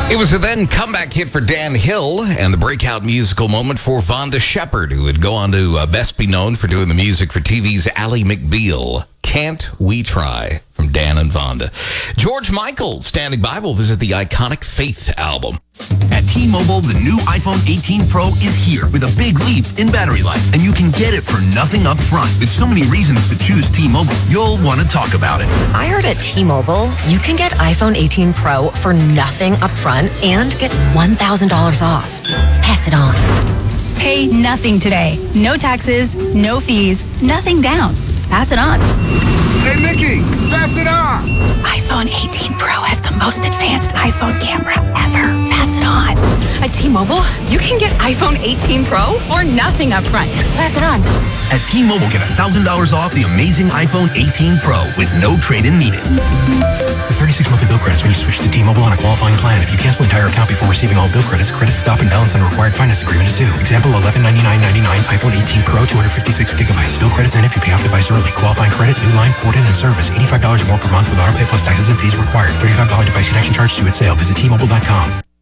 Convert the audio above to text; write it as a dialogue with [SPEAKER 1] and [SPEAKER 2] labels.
[SPEAKER 1] It was a then comeback hit for Dan Hill and the breakout musical moment for Vonda Shepard, who would go on to best be known for doing the music for TV's Ally McBeal. Can't We Try from Dan and Vonda. George Michael, standing by, will visit the iconic Faith album.
[SPEAKER 2] At T-Mobile, the new iPhone 18 Pro is here with a big leap in battery life, and you can get it for nothing up front. With so many reasons to choose T-Mobile, you'll want to talk about it.
[SPEAKER 3] I heard at T-Mobile, you can get iPhone 18 Pro for nothing up front and get $1,000 off. Pass it on.
[SPEAKER 4] Pay nothing today. No taxes, no fees, nothing down. Pass it on.
[SPEAKER 5] Hey, Nikki, pass it on.
[SPEAKER 4] iPhone 18 Pro has the most advanced iPhone camera ever. Pass it on.
[SPEAKER 6] At T-Mobile, you can get iPhone 18 Pro for nothing up front. Pass it on.
[SPEAKER 2] At T-Mobile, get $1,000 off the amazing iPhone 18 Pro with no trade-in needed.
[SPEAKER 7] The 36 monthly bill credits when you switch to T-Mobile on a qualifying plan. If you cancel the entire account before receiving all bill credits, credits stop and balance on a required finance agreement is due. Example, $1199.99 iPhone 18 Pro, 256 gigabytes. Bill credits in if you pay off device early. Qualifying credit, new line, port in, and service. $85 or more per month with auto pay plus taxes and fees required. $35 device connection charge due at sale. Visit T-Mobile.com.